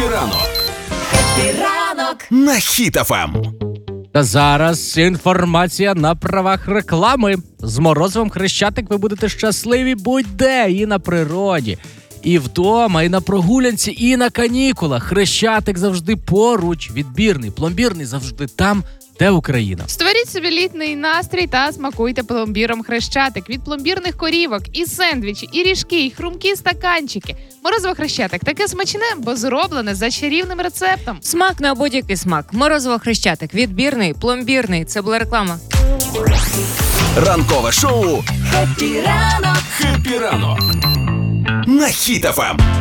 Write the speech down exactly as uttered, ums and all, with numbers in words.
Хеппі ранок. Хеппі ранок На Хіт еф ем. Та зараз інформація на правах реклами. З Морозовим Хрещатик ви будете щасливі будь-де, і на природі, і вдома, і на прогулянці, і на канікулах. Хрещатик завжди поруч, відбірний, пломбірний завжди там, де Україна. Створіть собі літній настрій та смакуйте пломбіром Хрещатик. Від пломбірних корівок, і сендвічі, і ріжки, і хрумкі стаканчики. Морозиво Хрещатик таке смачне, бо зроблене за чарівним рецептом. Смак на будь-який смак. Морозиво Хрещатик. Відбірний, пломбірний. Це була реклама. Ранкове шоу Хеппі ранок. «Хеппі ранок» на Хіт еф ем.